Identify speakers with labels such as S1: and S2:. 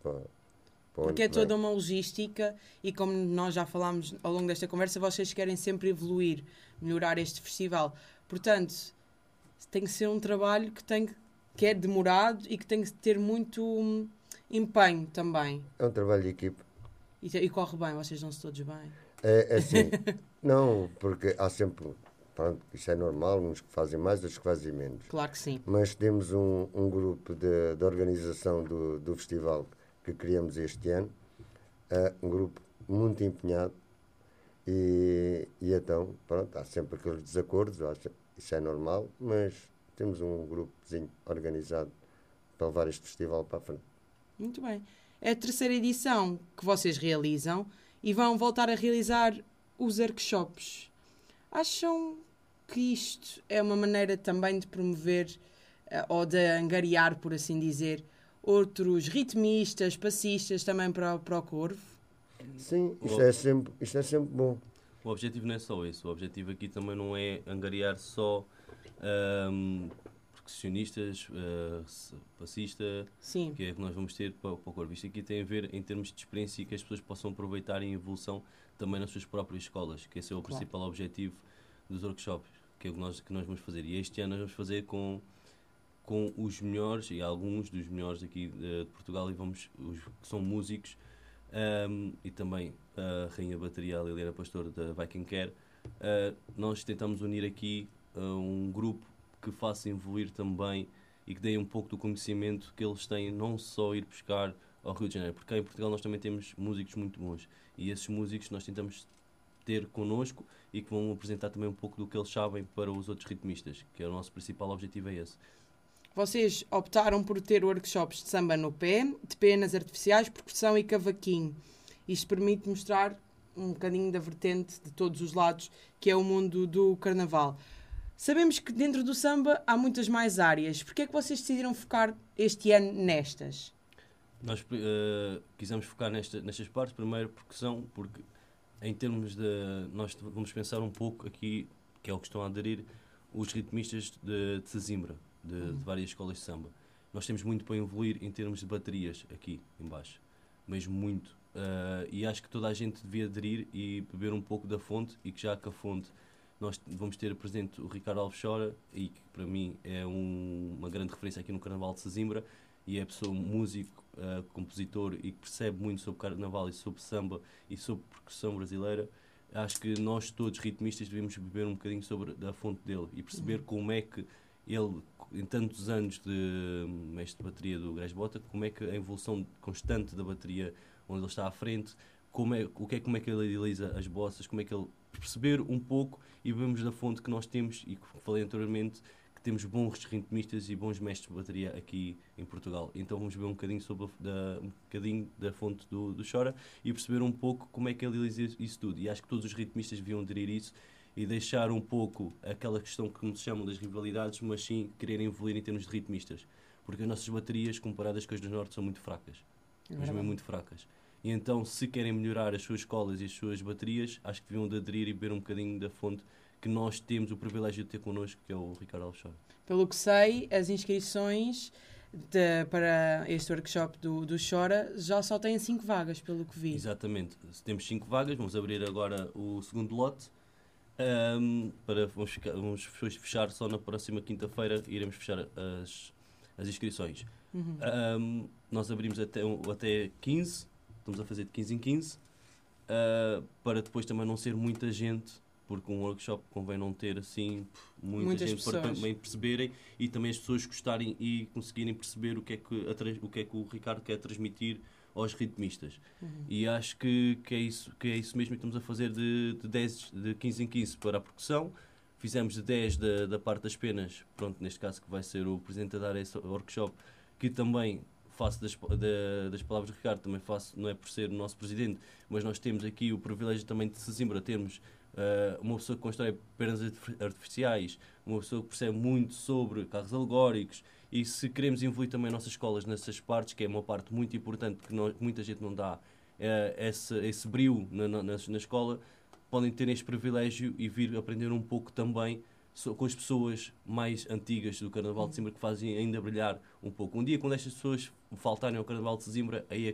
S1: para o ano
S2: Porque é
S1: que vem.
S2: toda uma logística e, como nós já falámos ao longo desta conversa, vocês querem sempre evoluir, melhorar este festival. Portanto, tem que ser um trabalho que é demorado e que tem que ter muito empenho também.
S1: É um trabalho de equipe.
S2: E corre bem, vocês dão-se todos bem.
S1: É assim, não, porque há sempre, pronto, isso é normal, uns que fazem mais, outros que fazem menos.
S2: Claro que sim.
S1: Mas temos um grupo de organização do festival que criamos este ano, um grupo muito empenhado e então, pronto, há sempre aqueles desacordos, isso é normal, mas temos um grupozinho organizado para levar este festival para a frente.
S2: Muito bem. É a terceira edição que vocês realizam e vão voltar a realizar os workshops. Acham que isto é uma maneira também de promover ou de angariar, por assim dizer, outros ritmistas, passistas também para o Corvo?
S1: Sim, isto é sempre bom.
S3: O objetivo não é só isso. O objetivo aqui também não é angariar só percussionistas, passista,
S2: Sim,
S3: que é que nós vamos ter para o Corvo. Isto aqui tem a ver em termos de experiência e que as pessoas possam aproveitar em evolução também nas suas próprias escolas, que esse é o
S2: Claro.
S3: principal objetivo dos workshops, que é o que nós vamos fazer. E este ano nós vamos fazer com os melhores, e alguns dos melhores aqui de Portugal, e os que são músicos, e também a Rainha Bateria, a Liliana Pastor, da Viking Care. Nós tentamos unir aqui um grupo que faça evoluir também e que dê um pouco do conhecimento que eles têm, não só ir buscar ao Rio de Janeiro, porque cá em Portugal nós também temos músicos muito bons, e esses músicos nós tentamos ter connosco e que vão apresentar também um pouco do que eles sabem para os outros ritmistas, que é o nosso principal objetivo, é esse.
S2: vocês optaram por ter workshops de samba no pé, de penas artificiais, percussão e cavaquinho. Isto permite mostrar um bocadinho da vertente de todos os lados, que é o mundo do carnaval. Sabemos que dentro do samba há muitas mais áreas. Porquê é que vocês decidiram focar este ano nestas?
S3: Nós quisemos focar nestas partes, primeiro percussão, porque em termos de... Nós vamos pensar um pouco aqui, que é o que estão a aderir, os ritmistas de Sesimbra, de várias escolas de samba. Nós temos muito para evoluir em termos de baterias aqui em baixo, mesmo muito. E acho que toda a gente devia aderir e beber um pouco da fonte, e que já que a fonte nós vamos ter presente o Ricardo Alves Chora, e que para mim é uma grande referência aqui no Carnaval de Sesimbra, e é pessoa, músico, compositor, e que percebe muito sobre carnaval e sobre samba e sobre percussão brasileira. Acho que nós todos ritmistas devemos beber um bocadinho da fonte dele e perceber como é que ele, em tantos anos de mestre de bateria do Grés Bota, como é que a evolução constante da bateria onde ele está à frente, como é que ele idealiza as bossas, como é que ele perceber um pouco e bebemos da fonte que nós temos, e que falei anteriormente, que temos bons ritmistas e bons mestres de bateria aqui em Portugal. Então vamos beber um bocadinho da fonte do Chora e perceber um pouco como é que ele idealiza isso tudo. E acho que todos os ritmistas deviam aderir isso e deixar um pouco aquela questão que nos chamam das rivalidades, mas sim quererem evoluir em termos de ritmistas. Porque as nossas baterias, comparadas com as do Norte, são muito fracas. Mesmo muito fracas. E então, se querem melhorar as suas escolas e as suas baterias, acho que deviam de aderir e beber um bocadinho da fonte que nós temos o privilégio de ter connosco, que é o Ricardo Alves Chora.
S2: Pelo que sei, as inscrições para este workshop do Chora já só têm 5 vagas, pelo que vi.
S3: Exatamente. Temos 5 vagas, vamos abrir agora o segundo lote. Vamos fechar só na próxima quinta-feira, iremos fechar as inscrições. Nós abrimos até 15, estamos a fazer de 15 em 15, para depois também não ser muita gente, porque um workshop convém não ter assim muita gente
S2: pessoas,
S3: para também perceberem, e também as pessoas gostarem e conseguirem perceber o que é que o Ricardo quer transmitir aos ritmistas. E acho que é isso mesmo que estamos a fazer de 15 em 15 para a percussão. Fizemos de 10 da parte das penas, pronto, neste caso que vai ser o presidente a dar esse workshop, que também faço das palavras do Ricardo, também faço, não é por ser o nosso presidente, mas nós temos aqui o privilégio também de Sesimbra termos uma pessoa que constrói penas artificiais, uma pessoa que percebe muito sobre carros alegóricos, e se queremos evoluir também nossas escolas nessas partes, que é uma parte muito importante que muita gente não dá esse brilho na escola, podem ter este privilégio e vir aprender um pouco também com as pessoas mais antigas do Carnaval de Sesimbra, que fazem ainda brilhar um pouco. Um dia, quando estas pessoas faltarem ao Carnaval de Sesimbra, aí é